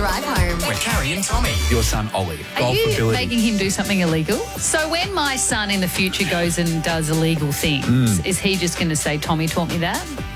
drive home. With Carrie and Tommy. Your son, Ollie. Are you Golfability. making him do something illegal? So when my son in the future goes and does illegal things, is he just going to say, Tommy taught me that?